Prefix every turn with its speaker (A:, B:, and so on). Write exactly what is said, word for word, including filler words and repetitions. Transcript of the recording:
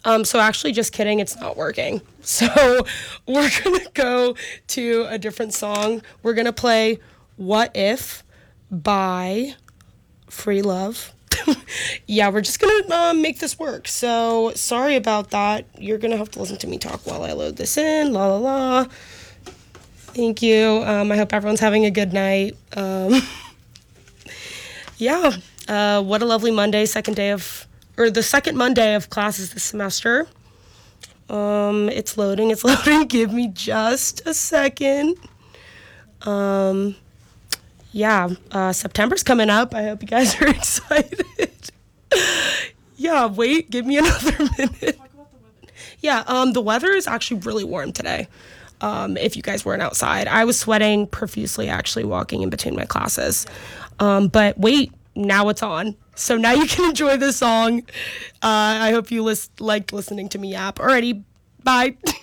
A: Um, so actually, just kidding, it's not working. So we're gonna go to a different song. We're gonna play "What If" by Free Love. Yeah, we're just gonna uh, make this work. So sorry about that. You're gonna have to listen to me talk while I load this in. La la la. Thank you. Um, I hope everyone's having a good night. Um, yeah. Uh, what a lovely Monday, second day of, or the second Monday of classes this semester. Um, it's loading, it's loading. Give me just a second. Um, yeah, uh, September's coming up. I hope you guys are excited. Yeah, wait, give me another minute. Yeah, um, the weather is actually really warm today. Um, if you guys weren't outside, I was sweating profusely actually walking in between my classes. Um, but wait, now it's on. So now you can enjoy this song. Uh, I hope you lis- liked listening to me yap. Alrighty, bye.